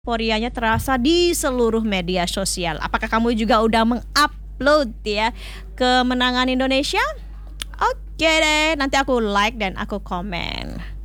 Euforianya terasa di seluruh media sosial. Apakah kamu juga udah mengupload ya kemenangan Indonesia? Oke deh, nanti aku like dan aku komen.